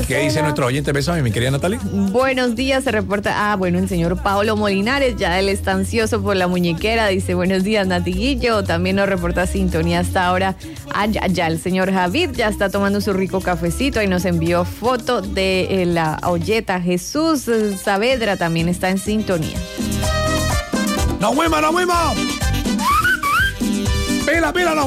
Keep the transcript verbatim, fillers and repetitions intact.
¿Qué dice nuestro oyente? Besos, mi querida Natalie. Buenos días, se reporta. Ah, bueno, el señor Pablo Molinares, ya él está ansioso por la muñequera. Dice, buenos días, Natiguillo. También nos reporta sintonía hasta ahora. Ah, ya, ya, el señor Javid ya está tomando su rico cafecito y nos envió foto de eh, la olleta. Jesús Saavedra también está en sintonía. ¡Nos fuimos, nos fuimos! ¡Pila, pila, nos